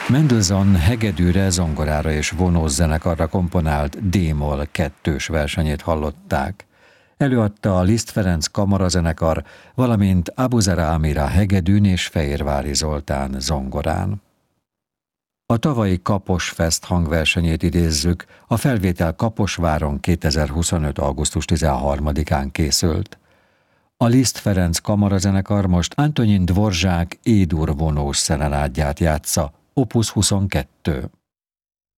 Mendelssohn hegedűre, zongorára és vonószenekarra komponált D-moll 2-s versenyét hallották. Előadta a Liszt Ferenc kamarazenekar, valamint Abuzera Amira hegedűn és Fehérvári Zoltán zongorán. A tavalyi Kapos Fest hangversenyét idézzük, a felvétel Kaposváron 2025. augusztus 13-án készült. A Liszt Ferenc kamarazenekar most Antonin Dvorzsák E-dur vonós szeneládját játsza, Opus 22.